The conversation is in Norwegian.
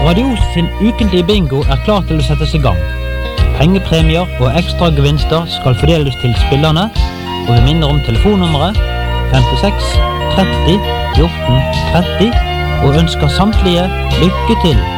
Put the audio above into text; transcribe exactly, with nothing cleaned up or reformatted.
Radio sin ukentlige bingo er klar til å settes i gang. Pengepremier og ekstra gevinster skal fordeles til spillerne, og vi minner om telefonnummeret femtiseks tretti fjorten tretti og ønsker samtlige lykke til.